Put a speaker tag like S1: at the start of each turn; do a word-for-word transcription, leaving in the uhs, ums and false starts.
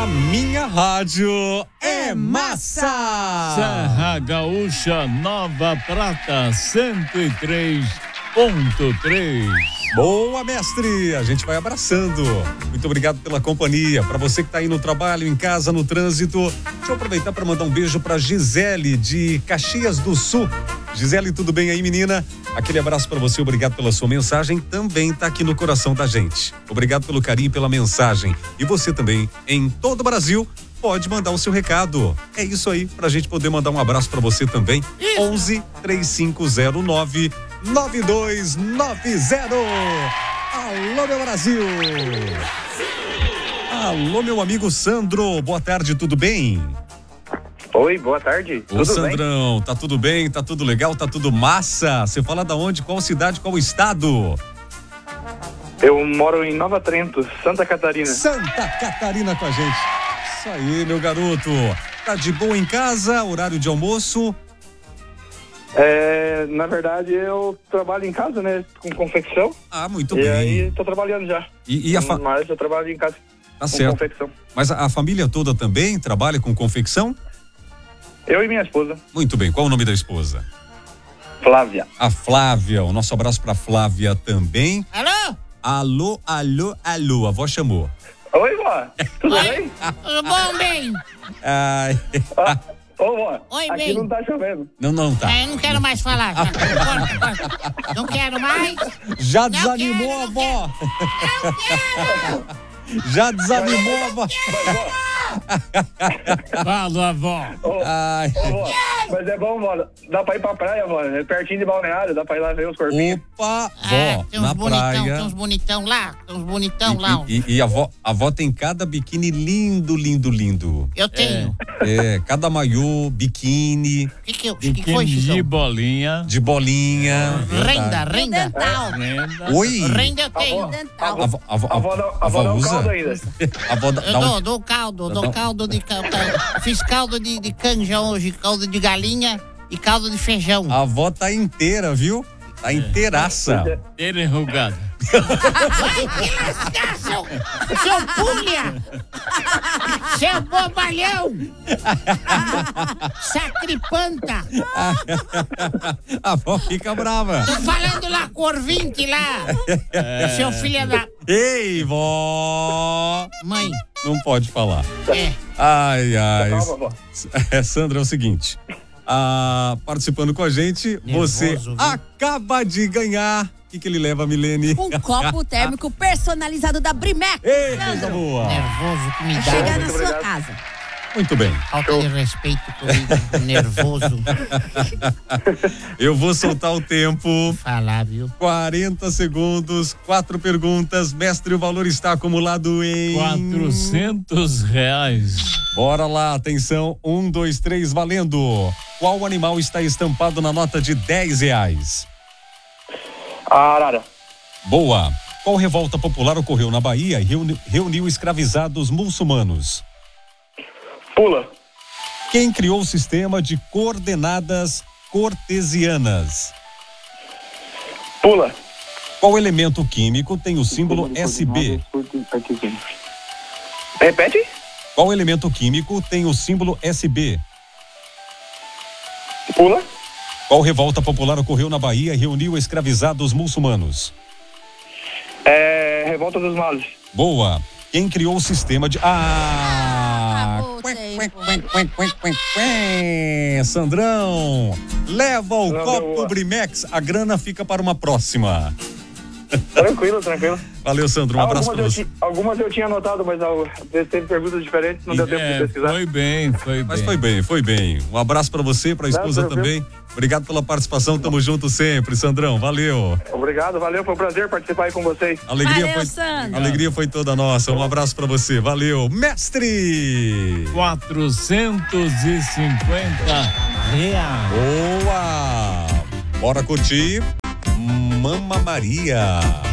S1: minha rádio é massa!
S2: Serra Gaúcha Nova Prata, cento e três ponto três.
S1: Boa, mestre! A gente vai abraçando. Muito obrigado pela companhia. Para você que está aí no trabalho, em casa, no trânsito. Deixa eu aproveitar para mandar um beijo para Gisele, de Caxias do Sul. Gisele, tudo bem aí, menina? Aquele abraço para você, obrigado pela sua mensagem. Também tá aqui no coração da gente. Obrigado pelo carinho e pela mensagem. E você também, em todo o Brasil, pode mandar o seu recado. É isso aí, pra gente poder mandar um abraço pra você também. Isso. onze, três cinco zero nove, nove dois nove zero. Alô, meu Brasil. Alô, meu amigo Sandro. Boa tarde, tudo bem?
S3: Oi, boa tarde.
S1: Ô, tudo Sandrão, bem? Tá tudo bem? Tá tudo legal? Tá tudo massa? Você fala da onde? Qual cidade? Qual estado?
S3: Eu moro em Nova Trento, Santa Catarina.
S1: Santa Catarina com a gente. Isso aí, meu garoto. Tá de boa em casa? Horário de almoço?
S3: É, na verdade, eu trabalho em casa, né? Com confecção.
S1: Ah, muito
S3: e
S1: bem.
S3: E aí, tô trabalhando já.
S1: E, e a fa...
S3: Mas eu trabalho em casa
S1: tá
S3: com
S1: certo.
S3: confecção.
S1: Mas a, a família toda também trabalha com confecção?
S3: Eu e minha esposa.
S1: Muito bem. Qual o nome da esposa?
S3: Flávia.
S1: A Flávia. O nosso abraço pra Flávia também.
S4: Alô?
S1: Alô, alô, alô. A avó chamou.
S3: Oi, vó. Tudo
S4: Oi?
S3: bem?
S4: Tudo bom, bem?
S1: Ai.
S3: Ah, ô, vó.
S4: Oi,
S3: aqui
S4: bem.
S3: não tá chovendo.
S1: Não, não tá.
S4: É, eu não quero mais falar. Já. Corta, corta. Não quero mais.
S1: Já
S4: Não
S1: desanimou
S4: quero,
S1: a
S4: não
S1: avó.
S4: Não quero.
S1: Já desanimou a avó.
S2: Fala, avó.
S3: Ô,
S1: Ai.
S3: ô, vó. Mas é bom, vó. Dá pra ir pra praia, vó. É pertinho de Balneário. Dá pra ir lá ver os corpinhos.
S1: Opa,
S4: Ah,
S1: vó,
S4: tem uns
S1: na
S4: bonitão,
S1: praia.
S4: tem uns bonitão lá, tem uns bonitão lá. ó.
S1: E, e, e a avó, a avó tem cada biquíni lindo, lindo, lindo.
S4: Eu tenho.
S1: É, cada maiô, biquíni,
S4: O que, que, que, que foi,
S2: Biquíni de
S4: Chicão?
S2: bolinha.
S1: de bolinha.
S4: Renda,
S1: verdade.
S4: renda.
S5: Dental.
S2: Renda.
S1: Oi?
S4: Renda eu tenho.
S5: Dental.
S1: A avó, a avó,
S3: A vó dá, a avó dá um
S1: usa?
S3: caldo ainda.
S1: A avó dá,
S4: Eu
S1: dá um-
S4: dou, dou caldo,
S1: Dá
S4: dou
S1: um-
S4: caldo de ca- ca- fiz caldo de, de canja hoje, caldo de galinha e caldo de feijão.
S1: A avó tá inteira, viu? Tá inteiraça.
S2: Ele enrugado.
S4: Vai te lascar, seu, seu pulha! Seu bobalhão! Sacripanta!
S1: A avó fica brava.
S4: Tô falando lá com o ouvinte lá! Seu filho da
S1: Ei, vó!
S4: mãe!
S1: Não pode falar.
S4: É.
S1: Ai, ai.
S3: Calma, vó.
S1: É, Sandra, é o seguinte. Ah, participando com a gente, você
S4: Nervoso, viu?
S1: acaba de ganhar. O que, que ele leva, Milene?
S5: Um copo térmico personalizado da Brimex.
S1: Ei, coisa boa!
S4: Nervoso que me
S5: Vai
S4: dá.
S5: chegar na
S3: muito
S5: sua
S3: obrigado.
S5: casa.
S1: Muito bem.
S4: Falta de respeito comigo. Nervoso.
S1: Eu vou soltar o tempo.
S4: Falar, viu?
S1: quarenta segundos, quatro perguntas. Mestre, o valor está acumulado em...
S2: Quatrocentos reais.
S1: Bora lá, atenção. Um, dois, três, valendo. Qual animal está estampado na nota de dez reais?
S3: A arara.
S1: Boa. Qual revolta popular ocorreu na Bahia e reuni- reuniu escravizados muçulmanos?
S3: Pula.
S1: Quem criou o sistema de coordenadas cartesianas?
S3: Pula.
S1: Qual elemento químico tem o símbolo S B?
S3: Repete?
S1: Qual elemento químico tem o símbolo S B?
S3: Pula.
S1: Qual revolta popular ocorreu na Bahia e reuniu escravizados muçulmanos?
S3: É. Revolta dos Males.
S1: Boa. Quem criou o sistema de... Ah!
S5: Acabou o
S1: Quen,
S5: tempo.
S1: quen, quen, quen, quen, quen. Sandrão, leva o
S3: Não,
S1: copo
S3: boa.
S1: Brimex, a grana fica para uma próxima.
S3: Tranquilo, tranquilo.
S1: Valeu, Sandro, um abraço
S3: algumas,
S1: pra
S3: eu
S1: você.
S3: ti- algumas eu tinha anotado, mas al- teve perguntas diferentes, não deu tempo de
S2: É,
S3: pesquisar.
S2: foi bem, foi bem.
S1: Mas foi bem, foi bem. Um abraço pra você, pra esposa
S3: Não, tranquilo.
S1: também. Obrigado pela participação, tamo junto sempre, Sandrão, valeu.
S3: Obrigado, valeu, foi um prazer participar aí com vocês.
S1: A alegria
S5: Valeu,
S1: foi,
S5: Sandro.
S1: a alegria foi toda nossa. Um abraço pra você, valeu. Mestre!
S2: Quatrocentos e cinquenta reais.
S1: Boa! Bora curtir Mamma Maria.